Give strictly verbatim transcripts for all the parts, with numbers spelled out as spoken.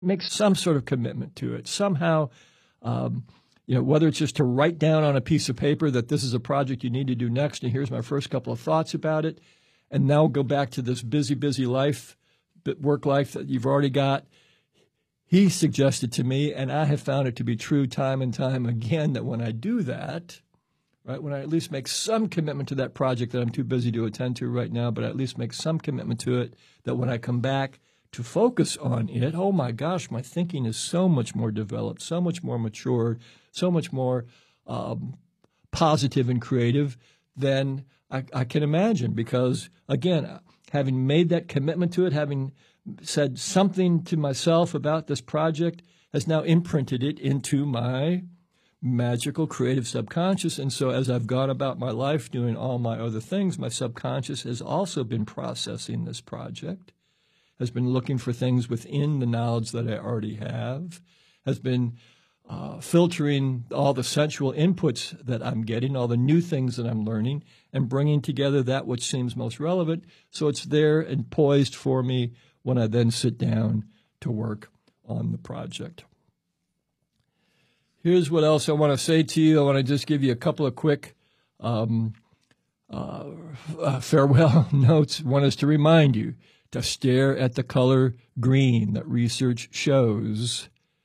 make some sort of commitment to it. Somehow, um, you know, whether it's just to write down on a piece of paper that this is a project you need to do next, and here's my first couple of thoughts about it, and now go back to this busy, busy life, work life that you've already got. He suggested to me, and I have found it to be true time and time again, that when I do that, right, when I at least make some commitment to that project that I'm too busy to attend to right now, but I at least make some commitment to it, that when I come back to focus on it, oh my gosh, my thinking is so much more developed, so much more mature, so much more um, positive and creative than I, I can imagine. Because, again, having made that commitment to it, having said something to myself about this project, has now imprinted it into my magical creative subconscious. And so as I've gone about my life doing all my other things, my subconscious has also been processing this project, has been looking for things within the knowledge that I already have, has been uh, filtering all the sensual inputs that I'm getting, all the new things that I'm learning, and bringing together that which seems most relevant. So it's there and poised for me when I then sit down to work on the project. Here's what else I want to say to you. I want to just give you a couple of quick um, uh, uh, farewell notes. One is to remind you to stare at the color green. That research shows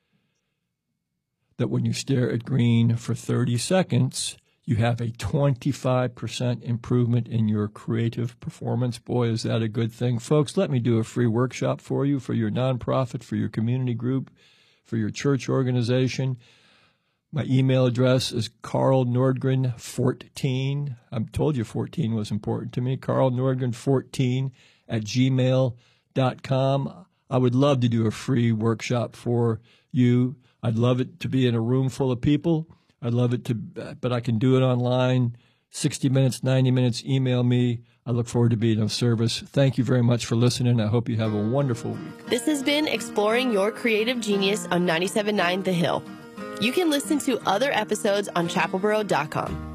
that when you stare at green for thirty seconds, you have a twenty-five percent improvement in your creative performance. Boy, is that a good thing. Folks, let me do a free workshop for you, for your nonprofit, for your community group, for your church organization. My email address is Carl Nordgren fourteen. I told you fourteen was important to me. Carl Nordgren fourteen at gmail dot com. I would love to do a free workshop for you. I'd love it to be in a room full of people. I'd love it to, but I can do it online, sixty minutes, ninety minutes. Email me. I look forward to being of service. Thank you very much for listening. I hope you have a wonderful week. This has been Exploring Your Creative Genius on ninety-seven point nine The Hill. You can listen to other episodes on chapel borough dot com.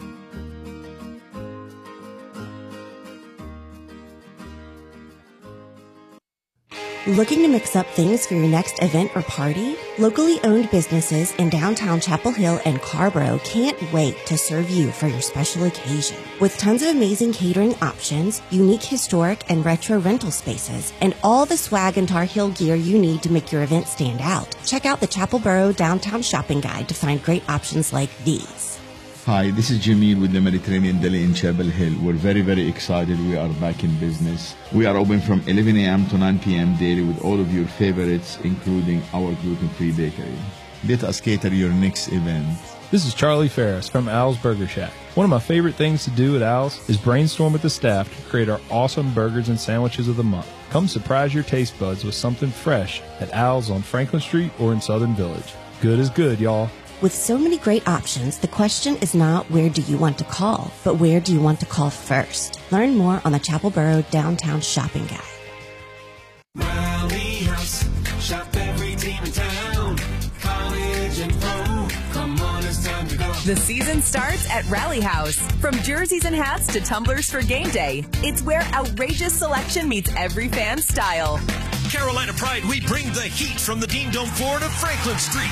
Looking to mix up things for your next event or party? Locally owned businesses in downtown Chapel Hill and Carborough can't wait to serve you for your special occasion. With tons of amazing catering options, unique historic and retro rental spaces, and all the swag and Tar Heel gear you need to make your event stand out, check out the Chapel Borough Downtown Shopping Guide to find great options like these. Hi, this is Jamil with the Mediterranean Deli in Chapel Hill. We're very, very excited. We are back in business. We are open from eleven a.m. to nine p.m. daily with all of your favorites, including our gluten-free bakery. Let us cater your next event. This is Charlie Ferris from Al's Burger Shack. One of my favorite things to do at Al's is brainstorm with the staff to create our awesome burgers and sandwiches of the month. Come surprise your taste buds with something fresh at Al's on Franklin Street or in Southern Village. Good is good, y'all. With so many great options, the question is not where do you want to call, but where do you want to call first? Learn more on the Chapel Borough Downtown Shopping Guide. Rally House, shop every team in town, college and pro. Come on, it's time to go. The season starts at Rally House. From jerseys and hats to tumblers for game day, it's where outrageous selection meets every fan's style. Carolina Pride, we bring the heat from the Dean Dome floor to Franklin Street.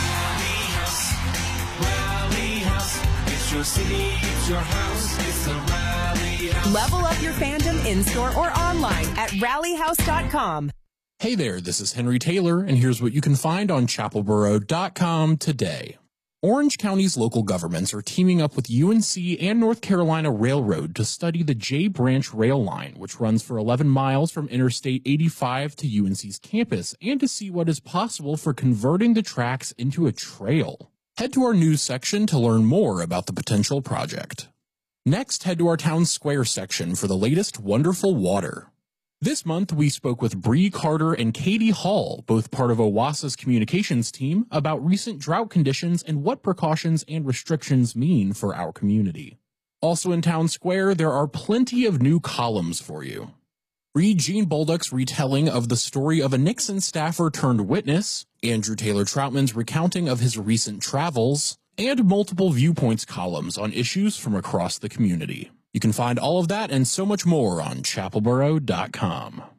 It's your city, it's your house, it's the Rally House. Level up your fandom in-store or online at rally house dot com. Hey there, this is Henry Taylor, and here's what you can find on chapel borough dot com today. Orange County's local governments are teaming up with U N C and North Carolina Railroad to study the J Branch rail line, which runs for eleven miles from Interstate eighty-five to U N C's campus, and to see what is possible for converting the tracks into a trail. Head to our news section to learn more about the potential project. Next, head to our town square section for the latest wonderful water. This month, we spoke with Bree Carter and Katie Hall, both part of OWASA's communications team, about recent drought conditions and what precautions and restrictions mean for our community. Also in town square, there are plenty of new columns for you. Read Gene Bolduc's retelling of the story of a Nixon staffer turned witness, Andrew Taylor Troutman's recounting of his recent travels, and multiple viewpoints columns on issues from across the community. You can find all of that and so much more on chapel borough dot com.